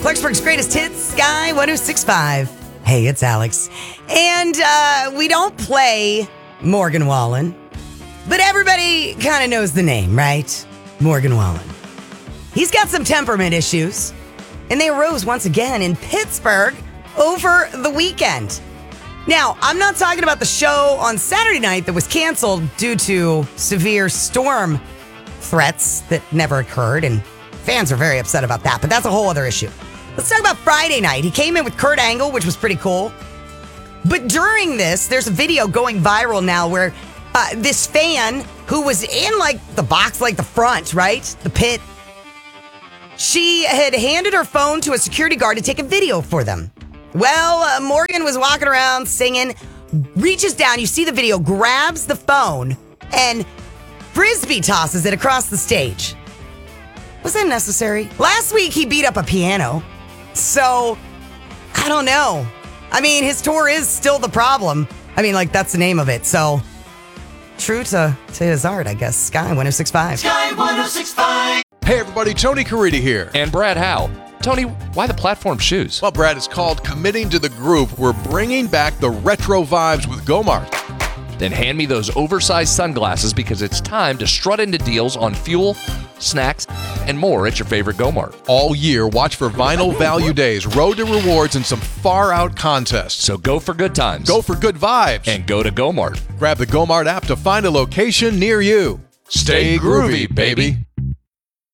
Clarksburg's greatest hits, Sky 106.5. Hey, it's Alex. And we don't play Morgan Wallen, but everybody kind of knows the name, right? Morgan Wallen. He's got some temperament issues, and they arose once again in Pittsburgh over the weekend. Now, I'm not talking about the show on Saturday night that was canceled due to severe storm threats that never occurred, and fans are very upset about that, but that's a whole other issue. Let's talk about Friday night. He came in with Kurt Angle, which was pretty cool. But during this, there's a video going viral now where this fan who was in like the box, like the front, right? The pit. She had handed her phone to a security guard to take a video for them. Well, Morgan was walking around singing, reaches down, you see the video, grabs the phone, and frisbee tosses it across the stage. Was that necessary? Last week, he beat up a piano. So, I don't know. I mean, his tour is still the problem. I mean, like, that's the name of it. So, true to his art, I guess. Sky 106.5. Sky 106.5. Hey everybody, Tony Caridi here. And Brad Howe. Tony, why the platform shoes? Well, Brad, it's called Committing to the Groove. We're bringing back the retro vibes with Gomart. Then hand me those oversized sunglasses because it's time to strut into deals on fuel, snacks, and more at your favorite Gomart. All year, watch for Vinyl Value Days, Road to Rewards, and some far-out contests. So go for good times. Go for good vibes. And go to Gomart. Grab the Gomart app to find a location near you. Stay groovy, baby.